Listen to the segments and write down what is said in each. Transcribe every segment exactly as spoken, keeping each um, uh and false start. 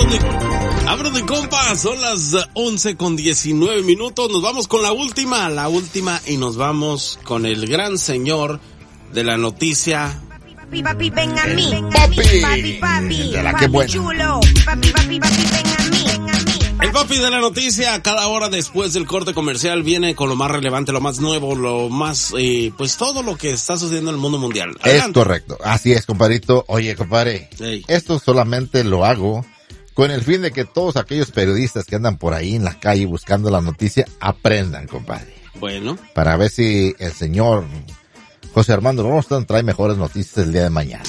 de, vámonos de compa, son las once con diecinueve minutos, nos vamos con la última, la última y nos vamos con el gran señor de la noticia. Papi, papi, ven a mí. Papi, papi, papi, de la papi que buena. chulo. Papi, papi, papi, ven a mí, ven a mí. El papi de la noticia, a cada hora después del corte comercial, viene con lo más relevante, lo más nuevo, lo más, eh, pues todo lo que está sucediendo en el mundo mundial. Adelante. Es correcto, así es, compadrito. Oye, compadre, Ey. esto solamente lo hago con el fin de que todos aquellos periodistas que andan por ahí en la calle buscando la noticia aprendan, compadre. Bueno. Para ver si el señor José Armando Rostan trae mejores noticias el día de mañana.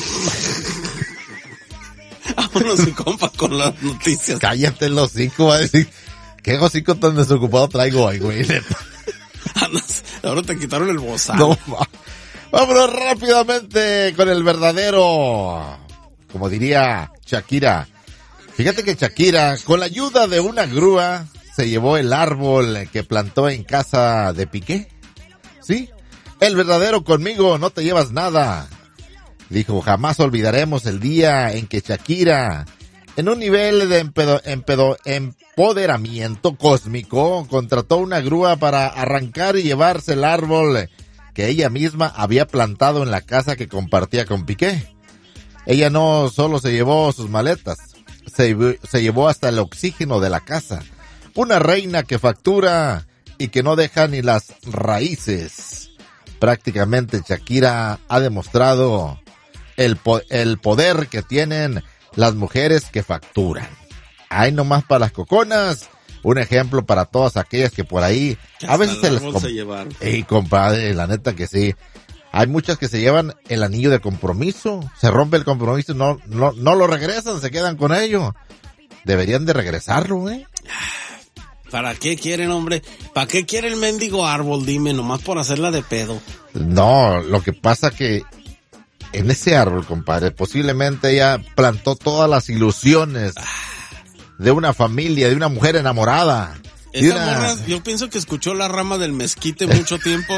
Vámonos y compa con las noticias. Cállate el hocico, va a decir, ¿qué hocico tan desocupado traigo hoy, güey? Andas, ahora te quitaron el bozal. No, va. Vámonos rápidamente con el verdadero, como diría Shakira. Fíjate que Shakira, con la ayuda de una grúa, se llevó el árbol que plantó en casa de Piqué. ¿Sí? El verdadero conmigo, no te llevas nada. Dijo, jamás olvidaremos el día en que Shakira, en un nivel de empedo, empedo, empoderamiento cósmico, contrató una grúa para arrancar y llevarse el árbol que ella misma había plantado en la casa que compartía con Piqué. Ella no solo se llevó sus maletas, se, se llevó hasta el oxígeno de la casa. Una reina que factura y que no deja ni las raíces. Prácticamente Shakira ha demostrado el, po- el poder que tienen las mujeres que facturan. Hay nomás para las coconas, un ejemplo para todas aquellas que por ahí Que a veces hasta se el les... árbol Com- se llevaron. Ey, compadre, la neta que sí. Hay muchas que se llevan el anillo de compromiso, se rompe el compromiso, no, no, no lo regresan, se quedan con ello. Deberían de regresarlo, ¿eh? ¿Para qué quieren, hombre? ¿Para qué quiere el mendigo árbol? Dime, nomás por hacerla de pedo. No, lo que pasa que en ese árbol, compadre, posiblemente ella plantó todas las ilusiones de una familia, de una mujer enamorada. de Esa una- morra, yo pienso que escuchó la rama del mezquite mucho tiempo.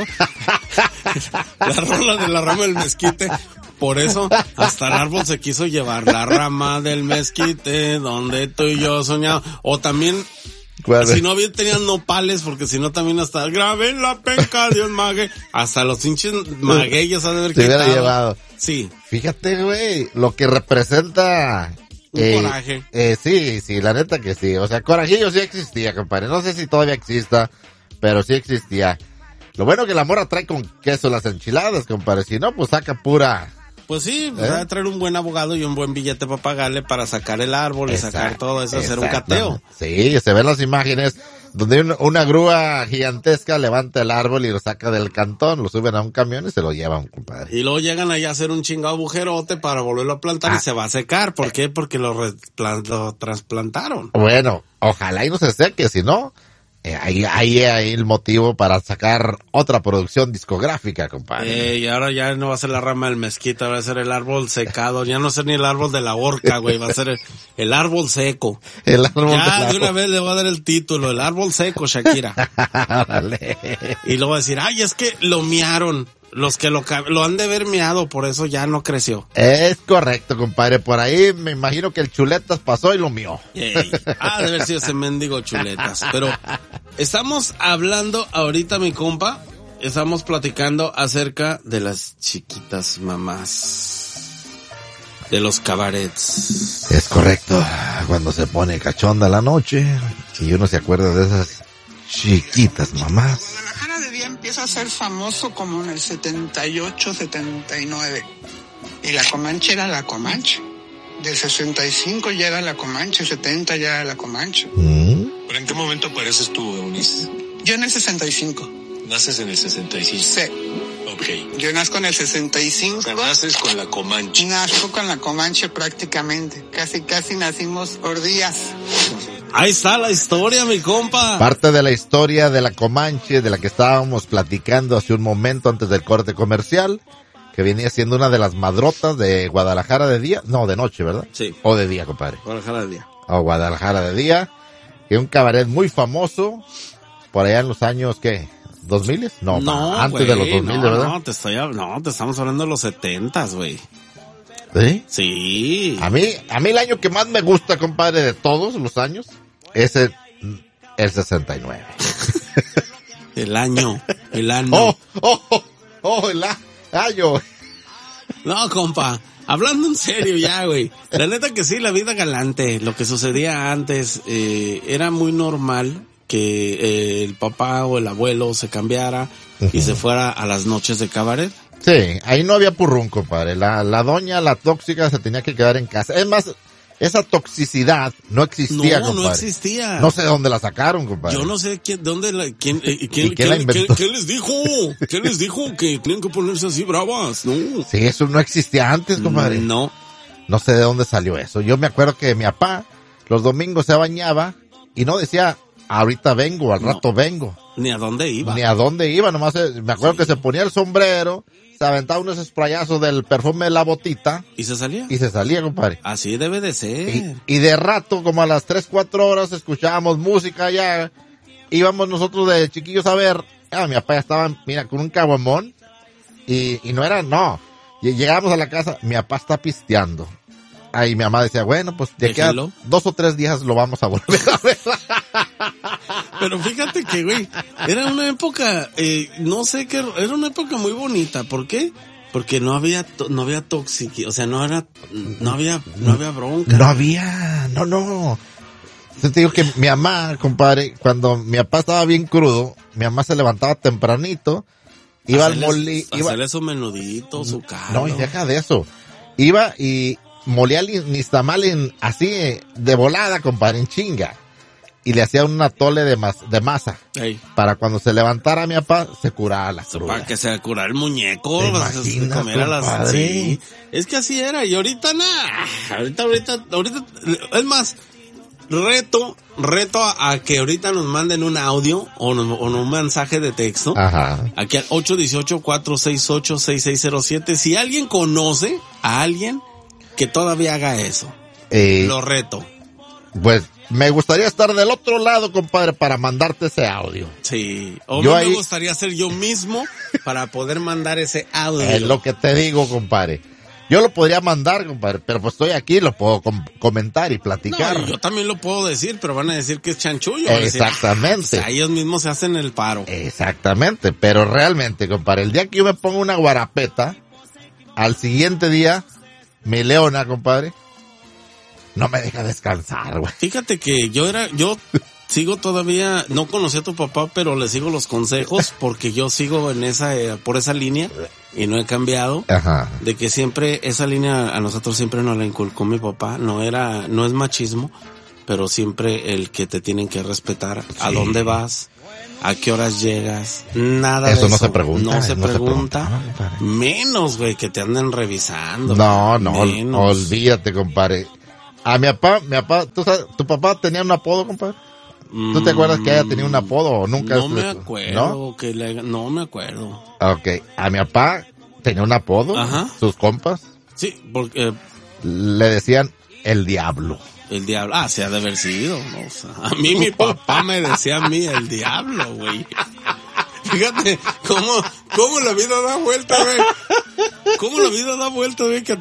La rola de la rama del mezquite. Por eso, hasta el árbol se quiso llevar la rama del mezquite, donde tú y yo soñamos. O también, ¿Cuál es? si no bien tenían nopales, porque si no también hasta, grabé la penca de un mague. Hasta los hinches magueyes ha de haber Se hubiera quitado. llevado. Sí. Fíjate, güey, lo que representa... Un coraje. Eh, sí, sí, la neta que sí. O sea, corajillo sí existía, compadre. No sé si todavía exista, pero sí existía. Lo bueno que la morra trae con queso las enchiladas, compadre. Si no, pues saca pura... Pues sí, pues ¿Eh? ha de traer un buen abogado y un buen billete para pagarle para sacar el árbol y sacar Exacto, todo eso, hacer un exacto. cateo. Sí, se ven las imágenes donde una, una grúa gigantesca levanta el árbol y lo saca del cantón, lo suben a un camión y se lo llevan, compadre. Y luego llegan allá a hacer un chingado agujerote para volverlo a plantar Ah. y se va a secar. ¿Por qué? Porque lo, replan- lo trasplantaron. Bueno, ojalá y no se seque, si no, eh, ahí, ahí hay el motivo para sacar otra producción discográfica, compadre. Eh, y ahora ya no va a ser la rama del mezquite, va a ser el árbol secado. Ya no va a ser ni el árbol de la horca, güey. Va a ser el, el árbol seco. El árbol Ya la- de una vez le voy a dar el título, el árbol seco, Shakira. Órale. Y luego va a decir, ay, es que lo miaron. Los que lo, ca- lo han de haber miado, por eso ya no creció. Es correcto, compadre. Por ahí me imagino que el chuletas pasó y lo mío. Ey, ah, de haber sido ese mendigo chuletas. Pero estamos hablando ahorita, mi compa, estamos platicando acerca de las chiquitas mamás, de los cabarets. Es correcto. Cuando se pone cachonda la noche y uno se acuerda de esas chiquitas mamás. Guadalajara de día empieza a ser famoso como en el setenta y ocho, setenta y nueve. Y la Comanche era la Comanche. Del sesenta y cinco ya era la Comanche, setenta ya era la Comanche. ¿Mm? ¿Pero en qué momento apareces tú, Eunice? Yo en el sesenta y cinco. Naces en el sesenta y cinco. Sí. Ok. Yo nazco en el sesenta y cinco. O sea, naces con la Comanche. Nazco con la Comanche prácticamente. Casi, casi nacimos por días. Ahí está la historia, mi compa. Parte de la historia de la Comanche, de la que estábamos platicando hace un momento antes del corte comercial, que venía siendo una de las madrotas de Guadalajara de día, no, de noche, ¿verdad? Sí. O de día, compadre. Guadalajara del día. O Guadalajara de día, que es un cabaret muy famoso, por allá en los años, ¿qué? ¿dos miles? No, No, antes güey, de los dos mil, no, ¿verdad? no, te estoy, hab- no, te estamos hablando de los setentas, güey. ¿Sí? Sí. A mí, a mí el año que más me gusta, compadre, de todos los años, es el, el sesenta y nueve. El año, el año. Oh, oh, oh, oh, el a- año. No, compa, hablando en serio ya, güey. La neta que sí, la vida galante, lo que sucedía antes, eh, era muy normal que eh, el papá o el abuelo se cambiara y se fuera a las noches de cabaret. Sí, ahí no había purrún, compadre. La, la doña, la tóxica, se tenía que quedar en casa. Es más, esa toxicidad no existía, No, compadre. no existía. No sé de dónde la sacaron, compadre. Yo no sé quién, dónde, la, quién, eh, quién, ¿Y quién la quién- inventó? quién- quién les dijo, quién les dijo que tenían que ponerse así bravas, no. Sí, eso no existía antes, compadre. No. No sé de dónde salió eso. Yo me acuerdo que mi papá los domingos se bañaba y no decía, ahorita vengo, al No. rato vengo. Ni a dónde iba. Ni a dónde iba, nomás eh, me acuerdo que se ponía el sombrero, se aventaba unos sprayazos del perfume de la botita ¿Y se salía? y se salía, compadre. Así debe de ser. Y, y de rato, como a las tres, cuatro horas, escuchábamos música ya. Íbamos nosotros de chiquillos a ver. Ah, mi papá ya estaba, mira, con un caguamón. Y, y no era, no. Y llegábamos a la casa, mi papá está pisteando. Ahí mi mamá decía, bueno, pues de aquí a Déjelo. dos o tres días lo vamos a volver a ver. Pero fíjate que, güey, era una época, eh, no sé qué, era una época muy bonita. ¿Por qué? Porque no había, to- no había tóxico, o sea, no era, no había, no había bronca. No había, no, no. Yo te digo que mi mamá, compadre, cuando mi papá estaba bien crudo, mi mamá se levantaba tempranito, iba al Hacerles- moli, iba, Hacerle su menudito, su caldo. no, y deja de eso. Iba y molía li- nixtamal en, así, eh, de volada, compadre, en chinga. Y le hacía un atole de, mas, de masa. Ey, Para cuando se levantara mi papá, se curara la cruda. para que se curara el muñeco, ¿Te vas a- imaginas, comer a las, compadre? sí. Es que así era, y ahorita nada, ahorita, ahorita, ahorita, es más, reto, reto a, a que ahorita nos manden un audio o, nos- o un mensaje de texto. Ajá. Aquí al ocho uno ocho, cuatro seis ocho, seis seis cero siete. Si alguien conoce a alguien que todavía haga eso, Eh, lo reto. pues, me gustaría estar del otro lado, compadre, para mandarte ese audio. Sí. O Yo no ahí- me gustaría ser yo mismo para poder mandar ese audio. Es lo que te digo, compadre. Yo lo podría mandar, compadre, pero pues estoy aquí, lo puedo com- comentar y platicar. No, yo también lo puedo decir, pero van a decir que es chanchullo. Van a decir, Exactamente. "Ah, o sea, ellos mismos se hacen el paro. Exactamente, pero realmente, compadre, el día que yo me pongo una guarapeta, al siguiente día, mi leona, compadre, no me deja descansar, güey. Fíjate que yo era, yo sigo todavía, no conocí a tu papá, pero le sigo los consejos porque yo sigo en esa, eh, por esa línea y no he cambiado. Ajá. De que siempre, esa línea a nosotros siempre nos la inculcó mi papá. No era, no es machismo, pero siempre el que te tienen que respetar. A Sí. dónde vas, a qué horas llegas, nada Eso de no eso. se pregunta, No se no se pregunta. pregunta, compadre. Menos, güey, que te anden revisando. No, no, ol- Menos. olvídate, compadre. A mi papá, mi papá, ¿tú sabes, tu papá tenía un apodo, compadre? ¿Tú te acuerdas que haya tenido un apodo o nunca? No has- me acuerdo. ¿No? Que le, no me acuerdo. Ok, a mi papá tenía un apodo, Ajá. sus compas Sí, porque eh, le decían el diablo. el diablo, ah, se ha de haber sido, ¿no? O sea, a mí mi papá me decía a mí el diablo, güey. Fíjate cómo, cómo la vida da vuelta, güey. Cómo la vida da vuelta, güey, que